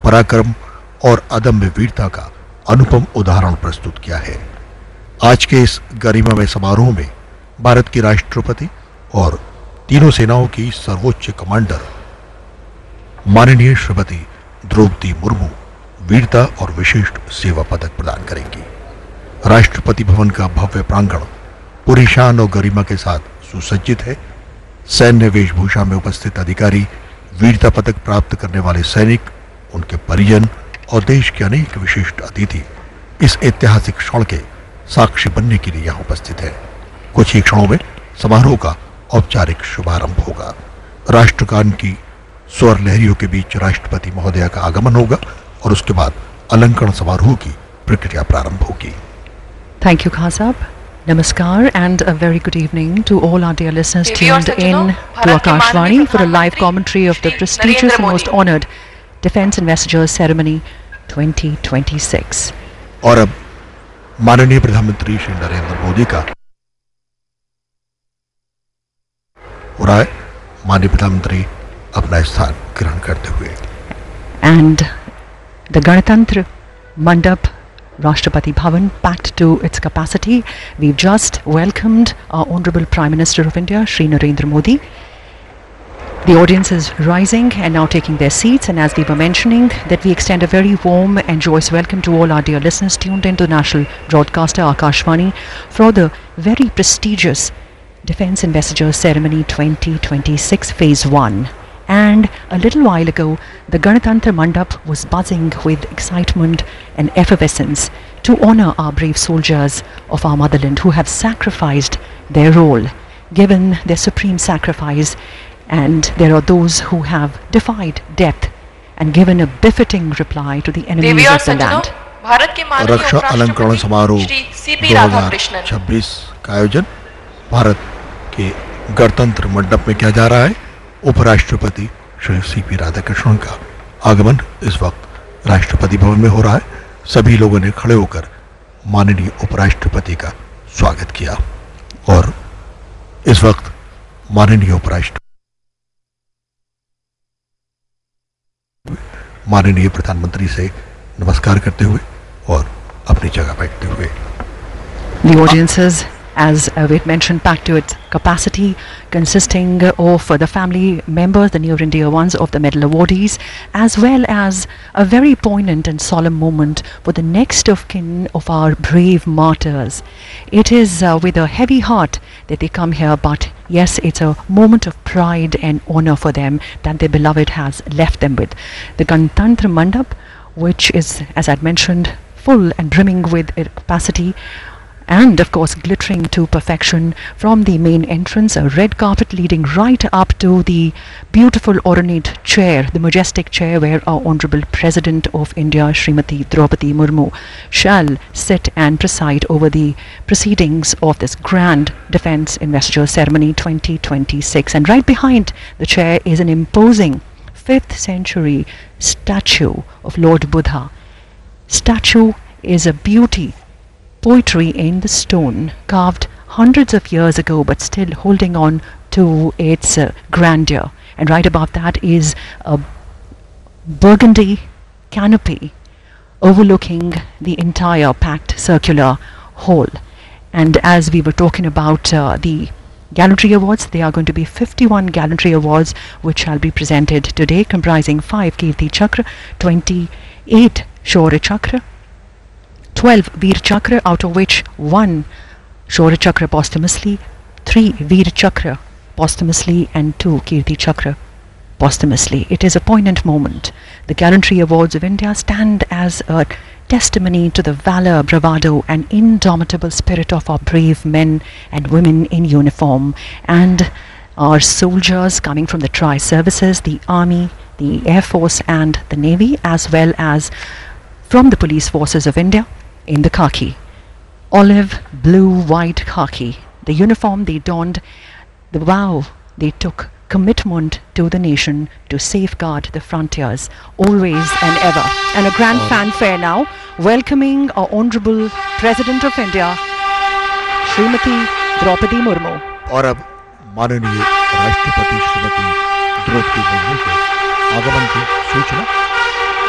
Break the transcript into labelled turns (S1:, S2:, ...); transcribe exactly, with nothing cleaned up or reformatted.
S1: पराक्रम और अदम्य वीरता का अनुपम उदाहरण प्रस्तुत किया है। आज के इस गरिमामय समारोह में भारत की राष्ट्रपति और तीनों सेनाओं की सर्वोच्च कमांडर माननीय श्रीमती द्रौपदी मुर्मू वीरता और विशिष्ट सेवा पदक प्रदान करेंगी। राष्ट्रपति भवन का भव्य प्रांगण पूरी शान और गरिमा के साथ सुसज्जित है। सैन्य वेशभूषा में उपस्थित अधिकारी, वीरता पदक प्राप्त करने वाले सैनिक, उनके परिजन और देश के अनेक विशिष्ट अतिथि इस ऐतिहासिक क्षण के साक्षी बनने के लिए यहाँ उपस्थित है। कुछ ही क्षणों में समारोह का औपचारिक शुभारंभ होगा। राष्ट्रगान की स्वर लहरियों के बीच राष्ट्रपति महोदया का आगमन होगा और उसके बाद अलंकरण समारोह की प्रक्रिया प्रारंभ होगी।
S2: Thank you, Khasab. Namaskar and a very good evening to all our dear listeners tuned in to Akashvani for a live commentary of the prestigious and most honored Defence Investitures Ceremony twenty twenty-six.
S1: और अब माननीय प्रधानमंत्री श्री नरेंद्र मोदी का हो रहा है। माननीय प्रधानमंत्री अपना स्थान ग्रहण करते हुए
S2: and the Ganatantra Mandap Rashtrapati Bhavan packed to its capacity. We've just welcomed our Honorable Prime Minister of India, Shri Narendra Modi. The audience is rising and now taking their seats, and as we were mentioning, that we extend a very warm and joyous welcome to all our dear listeners tuned into national broadcaster Akashvani for the very prestigious Defence Investitures Ceremony twenty twenty-six Phase one. And a little while ago, the Ganatantra Mandap was buzzing with excitement and effervescence to honour our brave soldiers of our motherland who have sacrificed their role, given their supreme sacrifice, and there are those who have defied death and given a befitting reply to the enemies of the land.
S1: रक्षा अलंकरण समारोह दो हज़ार छब्बीस का आयोजन भारत के गणतंत्र मंडप में किया जा रहा है। उपराष्ट्रपति श्री सी पी राधाकृष्णन का आगमन इस वक्त राष्ट्रपति भवन में हो रहा है। सभी लोगों ने खड़े होकर माननीय उपराष्ट्रपति का स्वागत किया और इस वक्त माननीय उपराष्ट्रपति माननीय प्रधानमंत्री से नमस्कार करते हुए और अपनी जगह बैठते हुए
S2: The audiences, as uh, we had mentioned, packed to its capacity, consisting of uh, the family members, the near and dear ones of the medal awardees, as well as a very poignant and solemn moment for the next of kin of our brave martyrs. It is uh, with a heavy heart that they come here, but yes, it's a moment of pride and honor for them that their beloved has left them with. The Ganatantra Mandap, which is, as I'd mentioned, full and brimming with capacity, and of course glittering to perfection, from the main entrance, a red carpet leading right up to the beautiful ornate chair, the majestic chair where our Honorable President of India, Srimati Draupadi Murmu, shall sit and preside over the proceedings of this grand Defence Investiture Ceremony twenty twenty-six. And right behind the chair is an imposing fifth century statue of Lord Buddha. Statue is a beauty, poetry in the stone, carved hundreds of years ago but still holding on to its uh, grandeur. And right above that is a burgundy canopy overlooking the entire packed circular hall. And as we were talking about uh, the Gallantry Awards, there are going to be fifty-one Gallantry Awards which shall be presented today, comprising five Kirti Chakra, twenty-eight Shaurya Chakra, twelve Veer Chakra, out of which one Shaurya Chakra posthumously, three Veer Chakra posthumously, and two Kirti Chakra posthumously. It is a poignant moment. The Gallantry Awards of India stand as a testimony to the valor, bravado and indomitable spirit of our brave men and women in uniform, and our soldiers coming from the tri-services, the Army, the Air Force and the Navy, as well as from the police forces of India in the khaki, olive, blue, white khaki, the uniform they donned, the vow they took, commitment to the nation to safeguard the frontiers, always and ever. And a grand fanfare now, welcoming our Honorable President of India, Srimati Draupadi Murmu.
S1: और अब माननीय राष्ट्रपति श्रीमती द्रौपदी मुर्मू के आगमन की सूचना